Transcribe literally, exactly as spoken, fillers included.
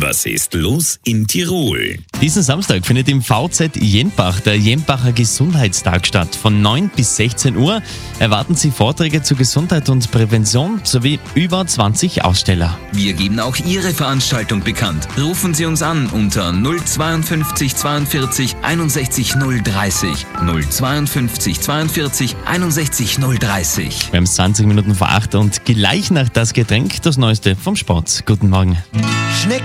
Was ist los in Tirol? Diesen Samstag findet im V Z Jenbach der Jenbacher Gesundheitstag statt. Von neun bis sechzehn Uhr erwarten Sie Vorträge zu Gesundheit und Prävention sowie über zwanzig Aussteller. Wir geben auch Ihre Veranstaltung bekannt. Rufen Sie uns an unter null zweiundfünfzig zweiundvierzig einundsechzig null dreißig. null zweiundfünfzig zweiundvierzig einundsechzig null dreißig. Wir haben es zwanzig Minuten vor acht und gleich nach das Getränk das Neueste vom Sport. Guten Morgen. Schneck